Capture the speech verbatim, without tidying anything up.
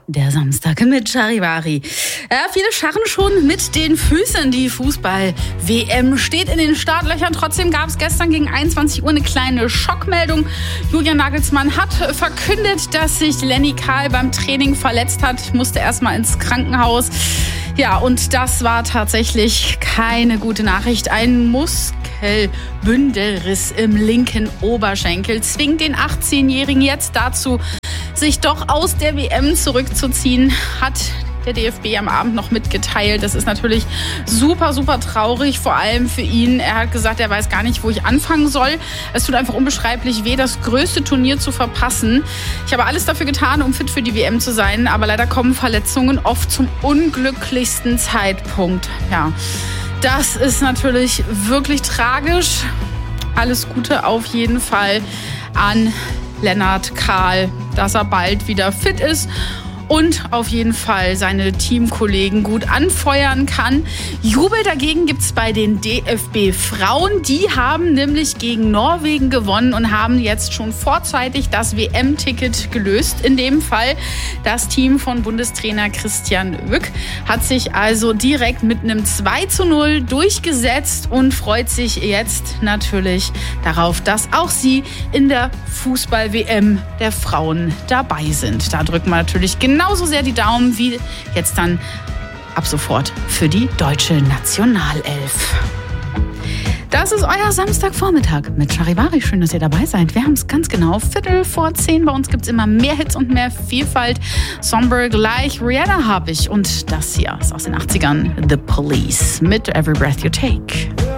Der Samstag mit Charivari. Ja, viele scharren schon mit den Füßen. Die Fußball-W M steht in den Startlöchern. Trotzdem gab es gestern gegen einundzwanzig Uhr eine kleine Schockmeldung. Julian Nagelsmann hat verkündet, dass sich Lenny Kahl beim Training verletzt hat. Musste erstmal ins Krankenhaus. Ja, und das war tatsächlich keine gute Nachricht. Ein Muskelbündelriss im linken Oberschenkel zwingt den achtzehnjährigen jetzt dazu, sich doch aus der W M zurückzuziehen, hat der D F B am Abend noch mitgeteilt. Das ist natürlich super, super traurig, vor allem für ihn. Er hat gesagt, er weiß gar nicht, wo ich anfangen soll. Es tut einfach unbeschreiblich weh, das größte Turnier zu verpassen. Ich habe alles dafür getan, um fit für die W M zu sein, aber leider kommen Verletzungen oft zum unglücklichsten Zeitpunkt. Ja, das ist natürlich wirklich tragisch. Alles Gute auf jeden Fall an Lennart Kahl, dass er bald wieder fit ist und auf jeden Fall seine Teamkollegen gut anfeuern kann. Jubel dagegen gibt es bei den D F B-Frauen. Die haben nämlich gegen Norwegen gewonnen und haben jetzt schon vorzeitig das W M-Ticket gelöst. In dem Fall das Team von Bundestrainer Christian Wück hat sich also direkt mit einem zwei zu null durchgesetzt und freut sich jetzt natürlich darauf, dass auch sie in der Fußball-W M der Frauen dabei sind. Da drücken wir natürlich genauso sehr die Daumen wie jetzt dann ab sofort für die deutsche Nationalelf. Das ist euer Samstagvormittag mit Charivari. Schön, dass ihr dabei seid. Wir haben es ganz genau Viertel vor zehn. Bei uns gibt es immer mehr Hits und mehr Vielfalt. Somber gleich Rihanna habe ich. Und das hier ist aus den achtzigern. The Police mit Every Breath You Take.